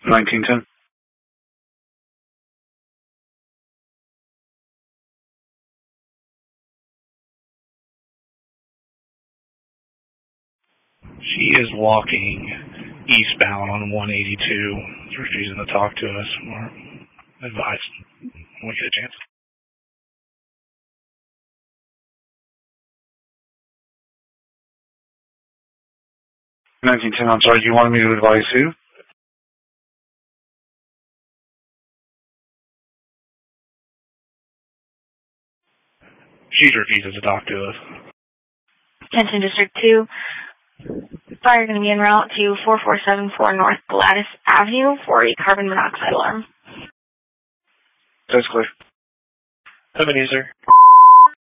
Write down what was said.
1910. She is walking eastbound on 182. She's refusing to talk to us. We're advised when we get a chance. 1910, I'm sorry, you wanted me to advise who? She refuses to talk to us. Attention District 2. Fire going to be en route to 4474 North Gladys Avenue for a carbon monoxide alarm. That's clear. 7 user.